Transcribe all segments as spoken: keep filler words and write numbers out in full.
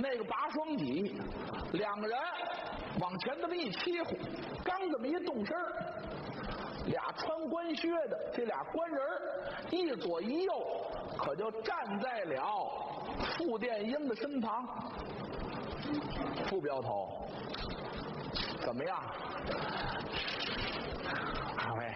那个拔双戟，两个人往前这么一欺负，刚这么一动身，俩穿官靴的这俩官人一左一右，可就站在了傅殿英的身旁。傅镖头，怎么样？二位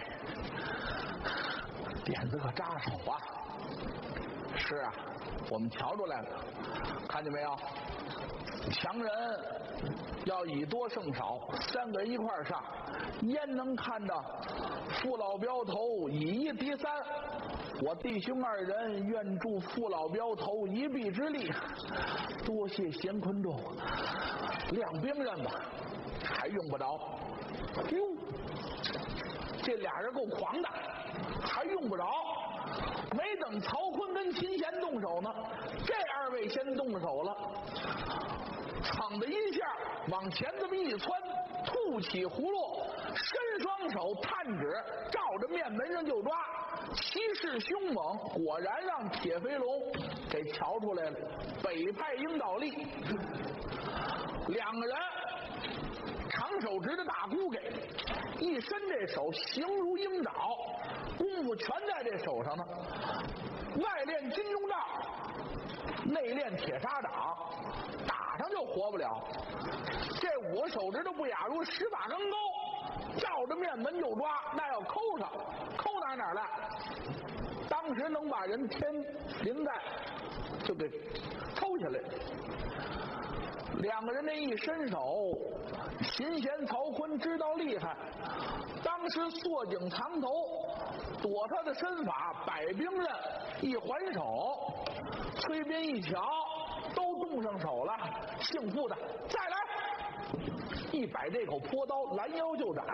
点子可扎手啊！是啊，我们瞧出来了，看见没有？强人要以多胜少，三个人一块儿上，焉能看到傅老镖头以一敌三？我弟兄二人愿助傅老镖头一臂之力，多谢贤坤众，亮兵刃吧，还用不着。哟，这俩人够狂的，还用不着。没等曹锟跟秦贤动手呢，这二位先动手了，噌的一下往前这么一窜，吐起葫芦，伸双手探指，照着面门上就抓，气势凶猛，果然让铁飞龙给瞧出来了，北派鹰岛力。两个人长手执着大箍给，一伸这手形如鹰爪，功夫全在这手上呢。外练金钟罩，内练铁砂掌，打上就活不了。这五个手指头不亚如十把钢钩，照着面门就抓，那要抠上，抠哪哪来？当时能把人天灵带就给抽下来。两个人这一伸手，秦贤、曹锟知道厉害，当时缩颈藏头，躲他的身法，摆兵刃，一还手，崔斌一瞧，都动上手了，姓傅的再来，一摆这口坡刀，拦腰就斩。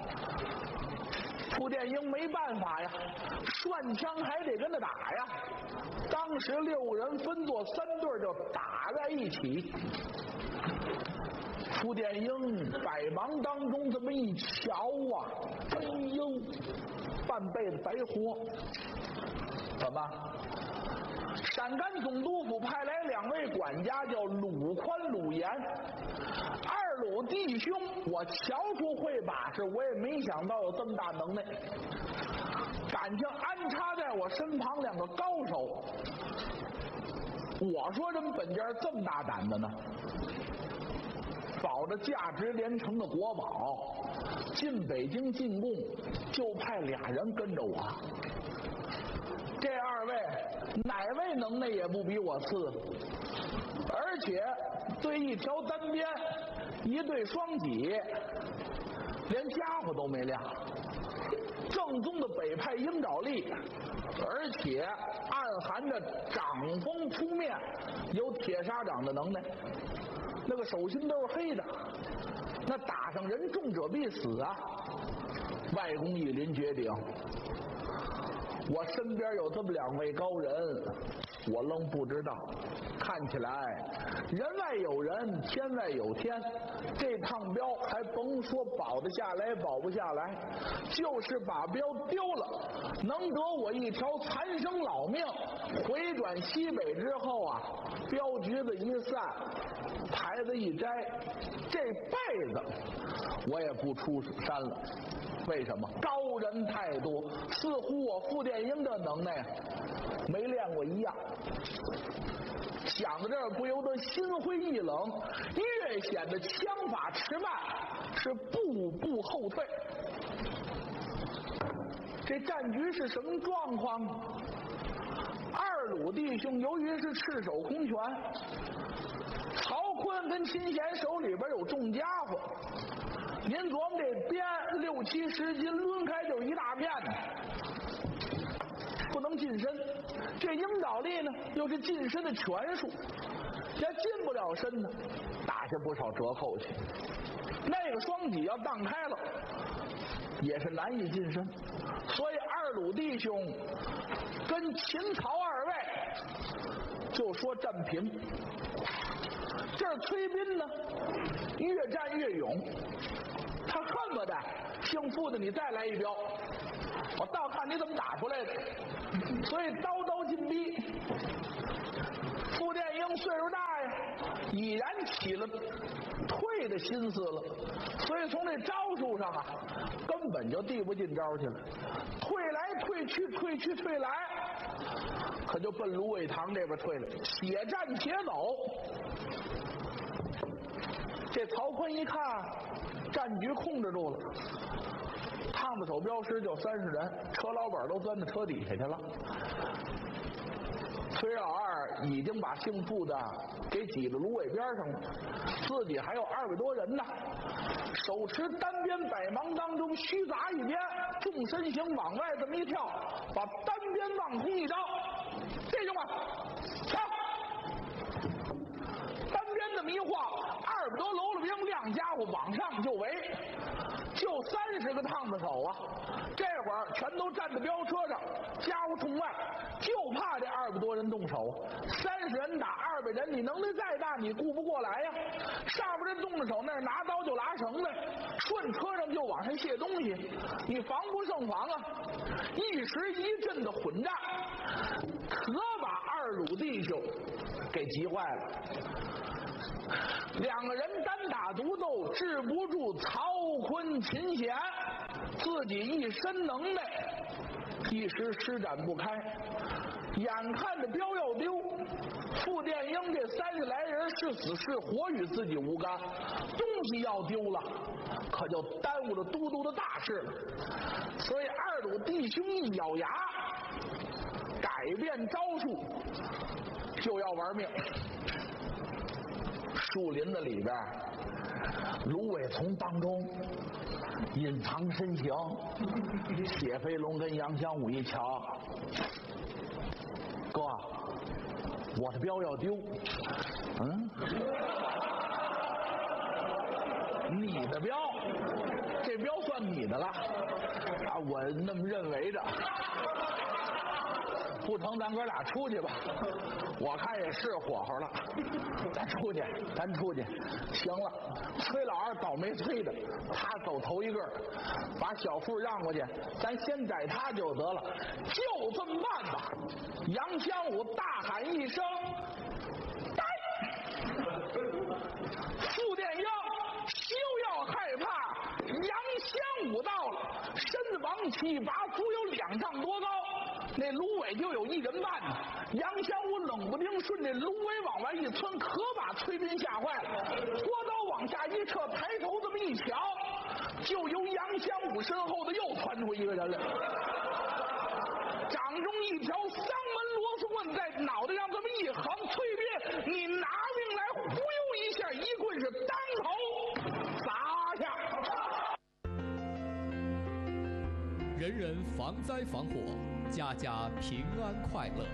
傅殿英没办法呀，涮枪还得跟他打呀。当时六人分作三对就打在一起。傅殿英百忙当中这么一瞧啊，哎呦，半辈子白活。怎么？陕甘总督府派来两位管家，叫鲁宽、鲁严。二鲁弟兄，我瞧出会把式，我也没想到有这么大能耐。感情安插在我身旁两个高手，我说人本家这么大胆的呢？保着价值连城的国宝进北京进贡，就派俩人跟着我。这二位哪位能耐也不比我次，而且对一条单鞭，一对双戟，连家伙都没亮。正宗的北派鹰爪力，而且暗含着掌风扑面，有铁砂掌的能耐。那个手心都是黑的，那打上人重者必死啊！外公一临绝顶，我身边有这么两位高人，我愣不知道。看起来人外有人，天外有天，这趟镖还甭说保得下来保不下来，就是把镖丢了，能得我一条残生老命。回转西北之后啊，镖局子一散，牌子一摘，这辈子我也不出山了。为什么？高人太多，似乎我傅殿英的能耐没练过一样。想到这儿，不由得心灰意冷，越显得枪法迟慢，是步步后退。这战局是什么状况呢？二鲁弟兄由于是赤手空拳，曹锟跟秦贤手里边有重家伙，您琢磨这鞭六七十斤，抡开就是一大片呢，不能近身。这鹰爪力呢，又是近身的拳术，要近不了身呢，打下不少折扣去。那个双戟要荡开了，也是难以近身。所以二鲁弟兄跟秦曹二位就说战平。这儿崔斌呢，越战越勇，他恨不得姓傅的你再来一镖，我倒看你怎么打出来的。所以刀刀进逼。傅殿英岁数大呀， 已然起了退的心思了，所以从这招数上啊，根本就递不进招去了，退来退去，退去退来，可就奔芦苇塘这边退了，且战且走。这曹锟一看战局控制住了，烫子手镖师就三十人，车老板都钻到车底下去了。崔老二已经把姓傅的给挤到芦苇边上了，自己还有二百多人呢，手持单鞭百忙当中虚砸一鞭，纵身形往外这么一跳，把单鞭往空一招，这兄们抢！单鞭这么一晃，二百多喽啰兵亮家伙往上就围，就三十个烫子手啊，这会儿全都站在飙车上，家伙冲外，就怕这二百多人动手。三十人打二百人，你能力再大，你顾不过来呀。上边这动着手，那儿拿刀就拉绳子，顺车上就往上卸东西，你防不胜防啊！一时一阵的混战，可把二鲁弟兄给急坏了。两个人单打独斗，治不住曹锟、秦显，自己一身能耐，一时施展不开。眼看着镖要丢，傅殿英这三十来人是死是活与自己无干，东西要丢了，可就耽误了都督的大事了。所以二鲁弟兄一咬牙，改变招数，就要玩命。树林子里边，芦苇丛当中隐藏身形，铁飞龙跟杨香武一瞧，哥，我的镖要丢。嗯，你的镖，这镖算你的了啊，我那么认为着。不成，咱哥俩出去吧，我看也是火候了，咱出去，咱出去。行了，崔老二倒霉催的，他走头一个，把小傅让过去，咱先宰他就得了，就这么办吧。杨香武大喊一声：“呆！”傅殿英休要害怕，杨香武到了，身子往起一拔，足有两丈多高。那芦苇就有一人半呢，杨香武冷不丁顺着芦苇往外一窜，可把崔斌吓坏了，拖刀往下一撤，抬头这么一瞧，就由杨香武身后的又窜出一个人来，掌中一条丧门螺丝棍在脑袋上这么一横，崔斌，你拿命来！忽悠一下，一棍是当头砸下。 人人防灾防火，家家平安快乐。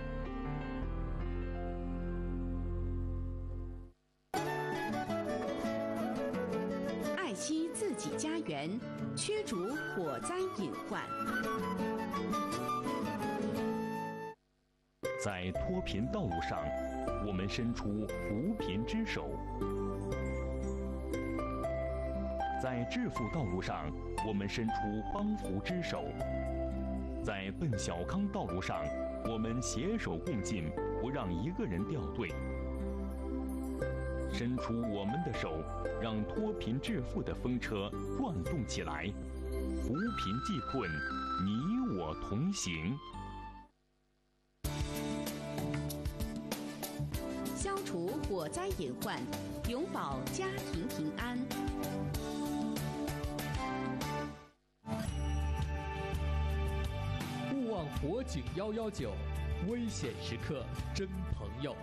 爱惜自己家园，驱逐火灾隐患。 在脱贫道路上，我们伸出扶贫之手；在致富道路上，我们伸出帮扶之手；在奔小康道路上，我们携手共进，不让一个人掉队。伸出我们的手，让脱贫致富的风车转动起来，扶贫济困，你我同行。 消除火灾隐患，永保家庭平安。 勿忘火警幺幺九，危险时刻真朋友。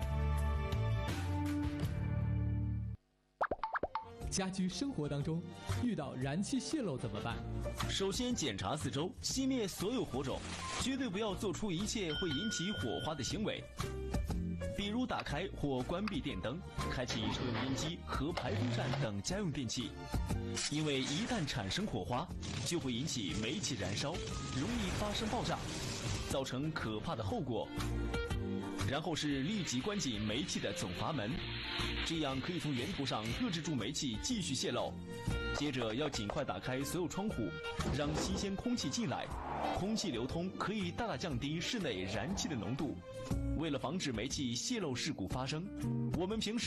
家居生活当中遇到燃气泄漏怎么办？ 首先检查四周，熄灭所有火种，绝对不要做出一切会引起火花的行为，比如打开或关闭电灯，开启抽油烟机和排风扇等家用电器，因为一旦产生火花，就会引起煤气燃烧，容易发生爆炸，造成可怕的后果。然后是立即关紧煤气的总阀门，这样可以从源头上遏制住煤气继续泄漏。接着要尽快打开所有窗户，让新鲜空气进来，空气流通可以大大降低室内燃气的浓度。为了防止煤气泄漏事故发生，我们平时